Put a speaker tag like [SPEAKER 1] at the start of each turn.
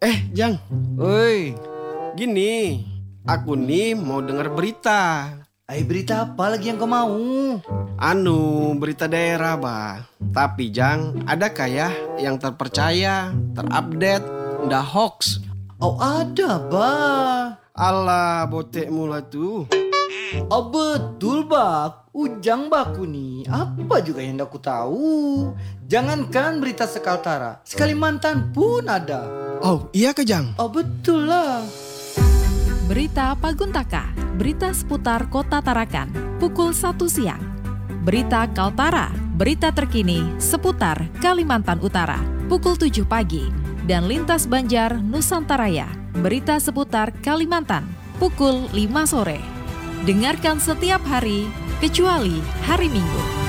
[SPEAKER 1] Jang,
[SPEAKER 2] Oi,
[SPEAKER 1] gini, aku nih mau dengar berita.
[SPEAKER 2] berita apa lagi yang kau mau?
[SPEAKER 1] Berita daerah, bah. Tapi Jang, adakah ya yang terpercaya, terupdate, ndak hoax?
[SPEAKER 2] Oh ada, bah.
[SPEAKER 1] Alah, botek mula tuh.
[SPEAKER 2] Oh betul, bak. Ujang baku nih. Apa juga yang aku tahu. Jangankan berita sekaltara, Sekalimantan pun ada.
[SPEAKER 1] Oh, iya ke Jang?
[SPEAKER 2] Oh betul lah.
[SPEAKER 3] Berita Paguntaka, berita seputar Kota Tarakan, pukul 1 siang. Berita Kaltara, berita terkini seputar Kalimantan Utara, pukul 7 pagi. Dan Lintas Banjar Nusantaraya, berita seputar Kalimantan, pukul 5 sore. Dengarkan setiap hari, kecuali hari Minggu.